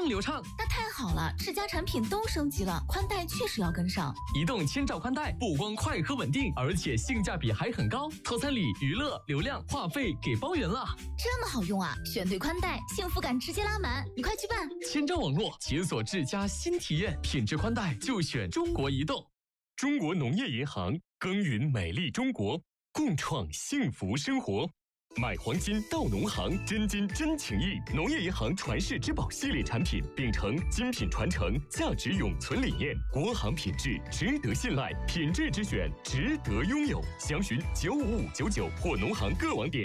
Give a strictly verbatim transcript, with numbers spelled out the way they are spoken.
更流畅。 那太好了，智家产品都升级了，宽带确实要跟上。 移动千兆宽带不光快和稳定，而且性价比还很高。套餐里娱乐、流量、话费给包圆了， 这么好用啊！选对宽带，幸福感直接拉满，你快去办！ 千兆网络解锁智家新体验，品质宽带就选中国移动。 中国农业银行耕耘美丽中国，共创幸福生活。买黄金到农行，真金真情谊。农业银行传世之宝系列产品，秉承精品传承、价值永存理念，国行品质值得信赖，品质之选值得拥有。详询九五五九九或农行各网点。